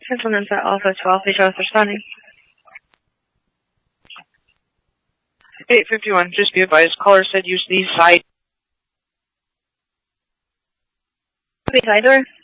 Gentlemen's at Alpha 12, Asia responding. 851, just be advised, caller said use the side. Okay, side door.